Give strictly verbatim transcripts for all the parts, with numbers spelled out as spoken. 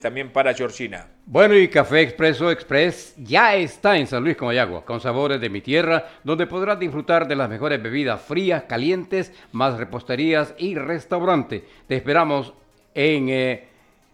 también para Georgina. Bueno, y Café Expreso Express ya está en San Luis Comayagua, con sabores de mi tierra, donde podrás disfrutar de las mejores bebidas frías, calientes, más reposterías y restaurante. Te esperamos en eh,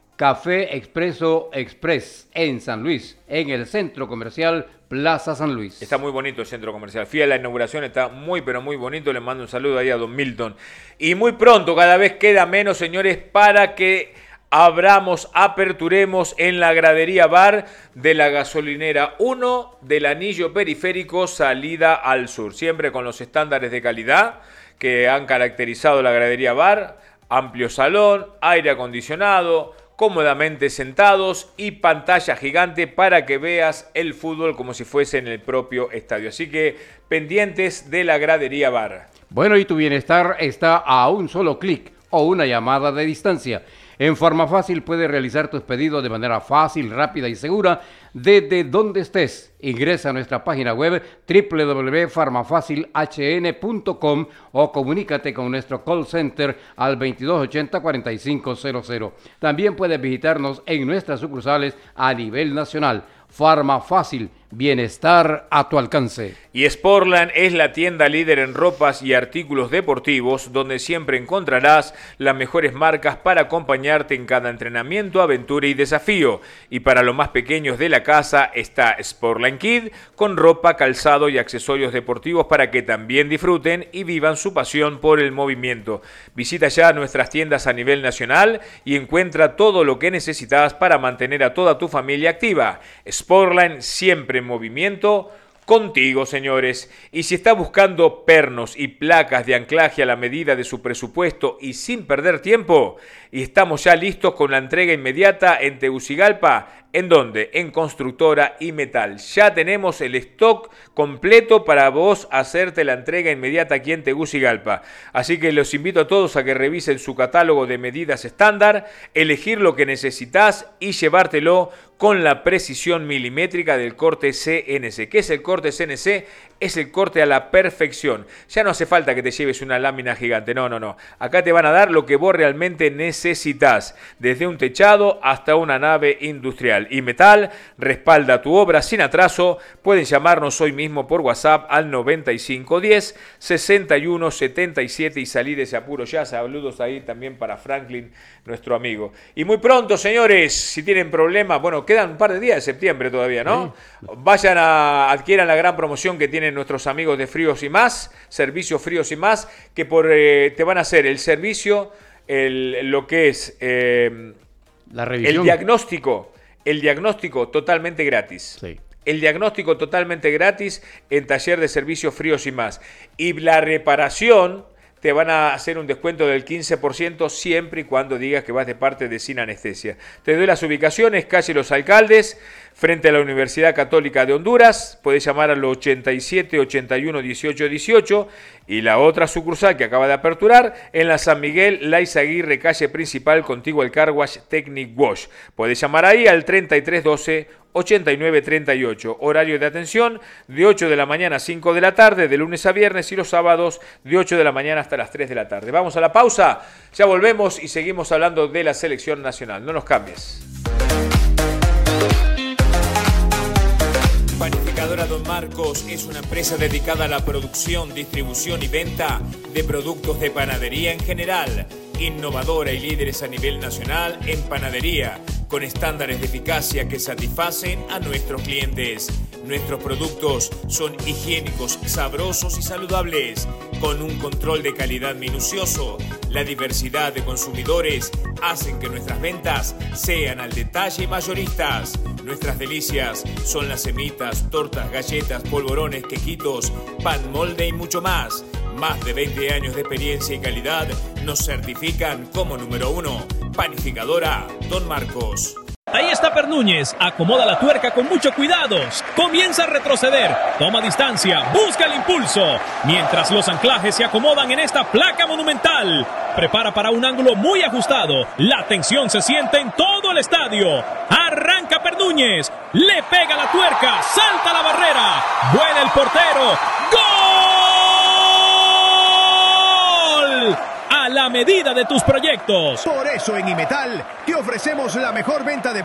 Café Expreso Express en San Luis, en el Centro Comercial Plaza San Luis. Está muy bonito el centro comercial. Fui a la inauguración, está muy pero muy bonito. Le mando un saludo ahí a don Milton. Y muy pronto, cada vez queda menos, señores, para que abramos, aperturemos en la gradería bar de la gasolinera uno del anillo periférico salida al sur. Siempre con los estándares de calidad que han caracterizado la gradería bar. Amplio salón, aire acondicionado, cómodamente sentados y pantalla gigante para que veas el fútbol como si fuese en el propio estadio. Así que pendientes de la gradería bar. Bueno, y tu bienestar está a un solo clic o una llamada de distancia. En Farmafácil puedes realizar tus pedidos de manera fácil, rápida y segura desde donde estés. Ingresa a nuestra página web doble u doble u doble u punto farmafacil h n punto com o comunícate con nuestro call center al veintidós ochenta cuarenta y cinco cero cero. También puedes visitarnos en nuestras sucursales a nivel nacional. Farmafácil, bienestar a tu alcance. Y Sportland es la tienda líder en ropas y artículos deportivos, donde siempre encontrarás las mejores marcas para acompañarte en cada entrenamiento, aventura y desafío. Y para los más pequeños de la casa está Sportland Kid, con ropa, calzado y accesorios deportivos para que también disfruten y vivan su pasión por el movimiento. Visita ya nuestras tiendas a nivel nacional y encuentra todo lo que necesitas para mantener a toda tu familia activa. Sportland siempre en movimiento, contigo, señores. Y si está buscando pernos y placas de anclaje a la medida de su presupuesto y sin perder tiempo, y estamos ya listos con la entrega inmediata en Tegucigalpa. ¿En dónde? En Constructora y Metal. Ya tenemos el stock completo para vos hacerte la entrega inmediata aquí en Tegucigalpa. Así que los invito a todos a que revisen su catálogo de medidas estándar, elegir lo que necesitas y llevártelo con la precisión milimétrica del corte C N C. ¿Qué es el corte C N C? Es el corte a la perfección. Ya no hace falta que te lleves una lámina gigante. No, no, no. Acá te van a dar lo que vos realmente necesitas. Desde un techado hasta una nave industrial. Y Metal respalda tu obra sin atraso. Pueden llamarnos hoy mismo por WhatsApp al noventa y cinco diez sesenta y uno setenta y siete y salir de ese apuro ya. Saludos ahí también para Franklin, nuestro amigo. Y muy pronto, señores, si tienen problemas, bueno, quedan un par de días de septiembre todavía, ¿no? Sí. Vayan a adquieran la gran promoción que tienen nuestros amigos de Fríos y Más, Servicios Fríos y Más, que por eh, te van a hacer el servicio, el, lo que es eh, la revisión, el diagnóstico, el diagnóstico totalmente gratis. Sí. El diagnóstico totalmente gratis en Taller de Servicios Fríos y Más. Y la reparación te van a hacer un descuento del quince por ciento siempre y cuando digas que vas de parte de Sin Anestesia. Te doy las ubicaciones: calle Los Alcaldes, frente a la Universidad Católica de Honduras. Podés llamar al ochenta y siete ochenta y uno dieciocho dieciocho. Y la otra sucursal que acaba de aperturar en la San Miguel, La Izaguirre, calle principal, contigua al Car Wash Technic Wash. Podés llamar ahí al treinta y tres doce ochenta y nueve treinta y ocho. Horario de atención de ocho de la mañana a cinco de la tarde, de lunes a viernes, y los sábados de ocho de la mañana hasta las tres de la tarde. Vamos a la pausa, ya volvemos y seguimos hablando de la selección nacional. No nos cambies. Panificadora Don Marcos es una empresa dedicada a la producción, distribución y venta de productos de panadería en general. Innovadora y líderes a nivel nacional en panadería, con estándares de eficacia que satisfacen a nuestros clientes. Nuestros productos son higiénicos, sabrosos y saludables, con un control de calidad minucioso. La diversidad de consumidores hacen que nuestras ventas sean al detalle y mayoristas. Nuestras delicias son las semitas, tortas, galletas, polvorones, quequitos, pan molde y mucho más. Más de veinte años de experiencia y calidad nos certifican como número uno. Panificadora Don Marcos. Ahí está Pernúñez, acomoda la tuerca con mucho cuidado, comienza a retroceder, toma distancia, busca el impulso, mientras los anclajes se acomodan en esta placa monumental. Prepara para un ángulo muy ajustado, la tensión se siente en todo el estadio. Arranca Pernúñez, le pega la tuerca, salta la barrera, vuela el portero, ¡gol! A la medida de tus proyectos. Por eso en Imetal te ofrecemos la mejor venta de